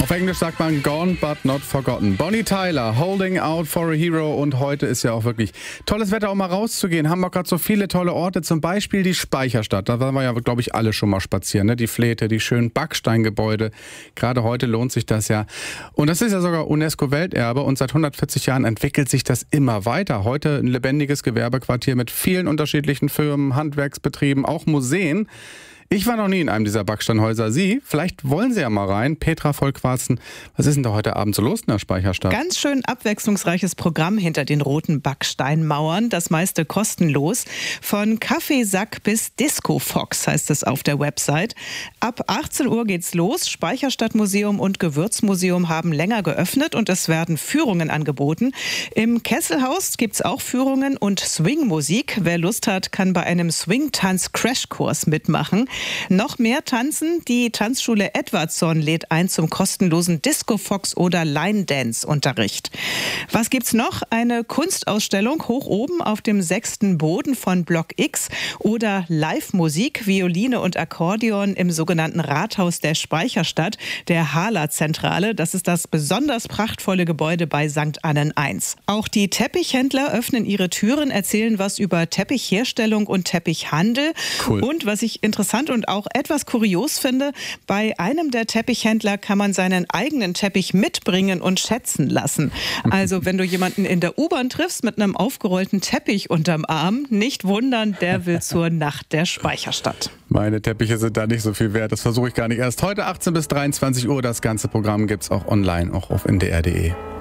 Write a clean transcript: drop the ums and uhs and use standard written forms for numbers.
Auf Englisch sagt man Gone but not forgotten. Bonnie Tyler, Holding Out for a Hero. Und heute ist ja auch wirklich tolles Wetter, um mal rauszugehen. Haben wir gerade so viele tolle Orte, zum Beispiel die Speicherstadt. Da waren wir ja, glaube ich, alle schon mal spazieren. Ne? Die Fläte, die schönen Backsteingebäude. Gerade heute lohnt sich das ja. Und das ist ja sogar UNESCO-Welterbe. Und seit 140 Jahren entwickelt sich das immer weiter. Heute ein lebendiges Gewerbequartier mit vielen unterschiedlichen Firmen, Handwerksbetrieben, auch Museen. Ich war noch nie in einem dieser Backsteinhäuser. Sie? Vielleicht wollen Sie ja mal rein. Petra Vollquarzen, was ist denn da heute Abend so los in der Speicherstadt? Ganz schön abwechslungsreiches Programm hinter den roten Backsteinmauern. Das meiste kostenlos. Von Kaffeesack bis Disco Fox heißt es auf der Website. Ab 18 Uhr geht's los. Speicherstadtmuseum und Gewürzmuseum haben länger geöffnet und es werden Führungen angeboten. Im Kesselhaus gibt's auch Führungen und Swingmusik. Wer Lust hat, kann bei einem Swing-Tanz-Crashkurs mitmachen. Noch mehr tanzen. Die Tanzschule Edwardson lädt ein zum kostenlosen Disco Fox oder Line Dance Unterricht. Was gibt's noch? Eine Kunstausstellung hoch oben auf dem 6. Boden von Block X oder Live-Musik, Violine und Akkordeon im sogenannten Rathaus der Speicherstadt, der Hala-Zentrale. Das ist das besonders prachtvolle Gebäude bei St. Annen 1. Auch die Teppichhändler öffnen ihre Türen, erzählen was über Teppichherstellung und Teppichhandel. Cool. Und was ich interessant und auch etwas kurios finde, bei einem der Teppichhändler kann man seinen eigenen Teppich mitbringen und schätzen lassen. Also wenn du jemanden in der U-Bahn triffst mit einem aufgerollten Teppich unterm Arm, nicht wundern, der will zur Nacht der Speicherstadt. Meine Teppiche sind da nicht so viel wert, das versuche ich gar nicht erst. Heute 18 bis 23 Uhr, das ganze Programm gibt's auch online, auch auf ndr.de.